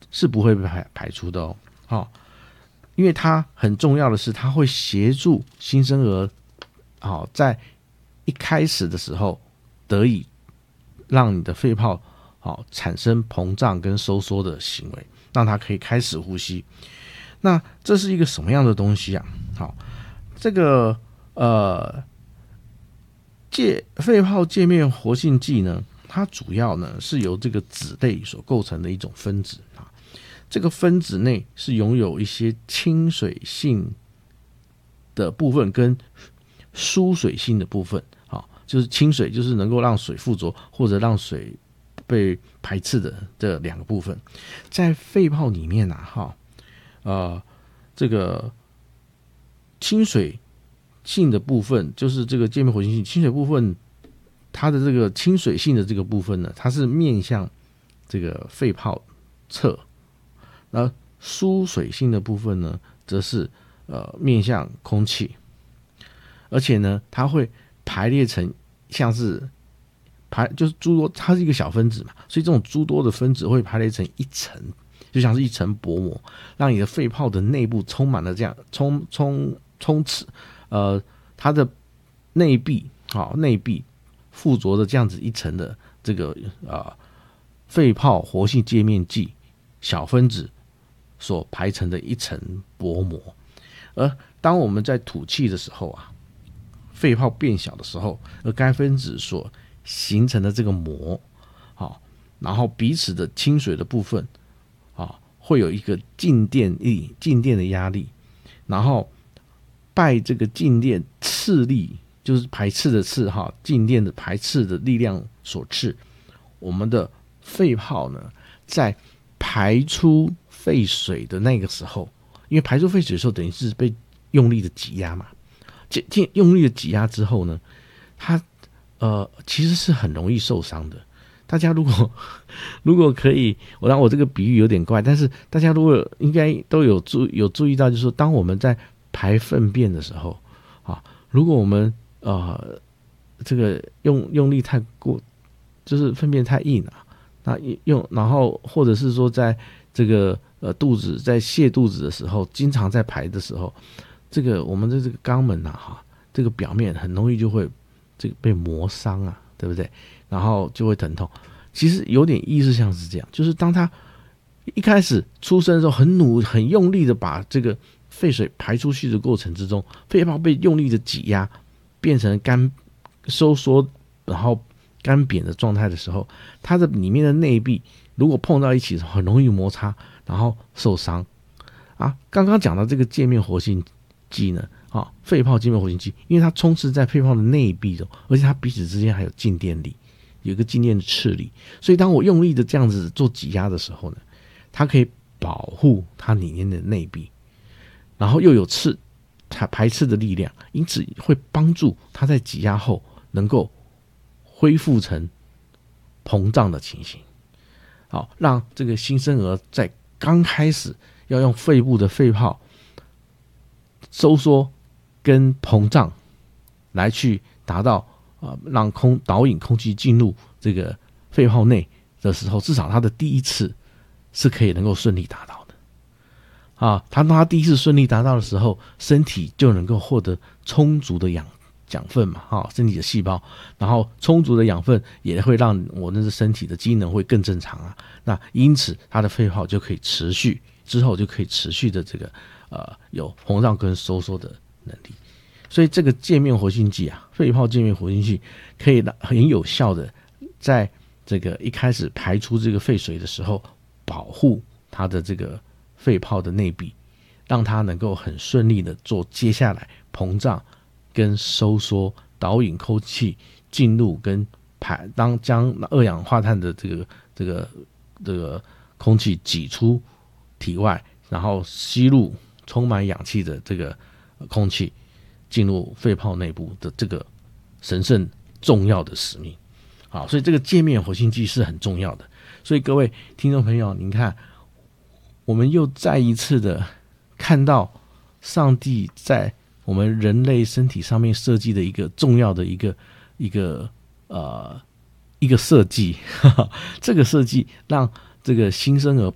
是不会被排出的哦。因为它很重要的是，它会协助新生儿在一开始的时候得以让你的肺泡产生膨胀跟收缩的行为，让它可以开始呼吸。那这是一个什么样的东西啊？这个肺泡界面活性剂呢，它主要呢是由这个酯类所构成的一种分子这个分子内是拥有一些亲水性的部分跟疏水性的部分就是亲水就是能够让水附着或者让水被排斥的这两个部分。在肺泡里面这个亲水性的部分，就是这个界面活性性亲水部分，它的这个亲水性的这个部分呢，它是面向这个肺泡侧，而疏水性的部分呢，则是面向空气，而且呢，它会排列成像是就是诸多，它是一个小分子嘛，所以这种诸多的分子会排列成一层，就像是一层薄膜，让你的肺泡的内部充满了这样充斥，它的内壁附着的这样子一层的这个肺泡活性界面剂小分子所排成的一层薄膜。而当我们在吐气的时候肺泡变小的时候，而该分子所形成的这个膜然后彼此的亲水的部分会有一个静电的压力，然后拜这个静电斥力，就是排斥的斥静电的排斥的力量所致，我们的肺泡呢，在排出废水的那个时候，因为排出废水的时候等于是被用力的挤压嘛，用力的挤压之后呢，它其实是很容易受伤的。大家如果可以，我这个比喻有点怪，但是大家如果应该都有注意到，就是说，当我们在排粪便的时候如果我们这个用力太过，就是粪便太硬然后或者是说在这个肚子在泻肚子的时候，经常在排的时候，这个我们的这个肛门这个表面很容易就会这个被磨伤对不对？然后就会疼痛。其实有点意思像是这样，就是当他一开始出生的时候很用力的把这个废水排出去的过程之中，肺泡被用力的挤压变成收缩然后干瘪的状态的时候，它的里面的内壁如果碰到一起很容易摩擦，然后受伤刚刚讲到这个界面活性剂呢肺泡界面活性剂，因为它充斥在肺泡的内壁中，而且它彼此之间还有静电力，有一个静电的斥力，所以当我用力的这样子做挤压的时候呢，它可以保护它里面的内壁，然后又有排斥的力量，因此会帮助它在挤压后能够恢复成膨胀的情形。让这个新生儿在刚开始要用肺部的肺泡收缩跟膨胀来去达到让导引空气进入这个肺泡内的时候，至少他的第一次是可以能够顺利达到的当他第一次顺利达到的时候，身体就能够获得充足的养分嘛身体的细胞，然后充足的养分也会让我那身体的机能会更正常那因此他的肺泡就可以持续之后就可以持续的这个有膨胀跟收缩的能力。所以这个界面活性剂肺泡界面活性剂可以很有效的在这个一开始排出这个废水的时候，保护它的这个肺泡的内壁，让它能够很顺利的做接下来膨胀跟收缩，导引空气进入跟将二氧化碳的这个空气挤出体外，然后吸入充满氧气的这个空气进入肺泡内部的这个神圣重要的使命。所以这个界面活性剂是很重要的。所以各位听众朋友，您看，我们又再一次的看到上帝在我们人类身体上面设计的一个重要的一个设计这个设计让这个新生儿